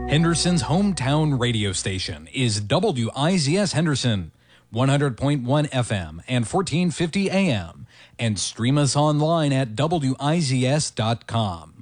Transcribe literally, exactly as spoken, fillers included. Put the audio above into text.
Henderson's hometown radio station is W I Z S Henderson, one hundred point one F M and fourteen fifty A M, and stream us online at W I Z S dot com.